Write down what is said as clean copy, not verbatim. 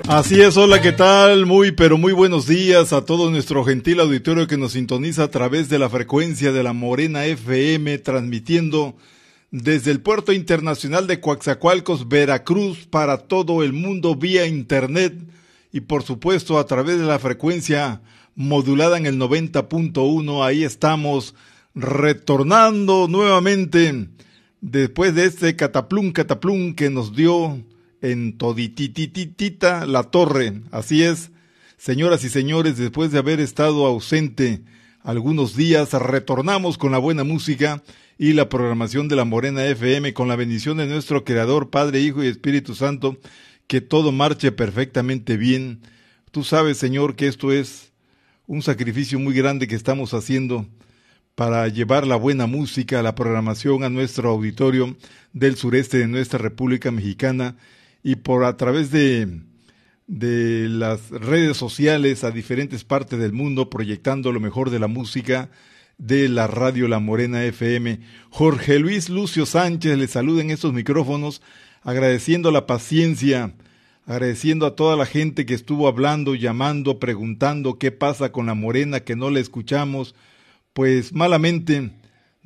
Así es, hola, ¿qué tal? Muy, pero muy buenos días a todo nuestro gentil auditorio que nos sintoniza a través de la frecuencia de la Morena FM, transmitiendo desde el Puerto Internacional de Coatzacoalcos, Veracruz, para todo el mundo vía internet y por supuesto a través de la frecuencia modulada en el 90.1. Ahí estamos retornando nuevamente después de este cataplum que nos dio en toditititita la torre. Así es, señoras y señores, después de haber estado ausente algunos días, retornamos con la buena música y la programación de la Morena FM, con la bendición de nuestro Creador, Padre, Hijo y Espíritu Santo, que todo marche perfectamente bien. Tú sabes, Señor, que esto es un sacrificio muy grande que estamos haciendo para llevar la buena música, la programación a nuestro auditorio del sureste de nuestra República Mexicana, y por a través de las redes sociales a diferentes partes del mundo, proyectando lo mejor de la música de la radio La Morena FM. Jorge Luis Lucio Sánchez le saluda en estos micrófonos, agradeciendo la paciencia, agradeciendo a toda la gente que estuvo hablando, llamando, preguntando qué pasa con La Morena, que no la escuchamos. Pues malamente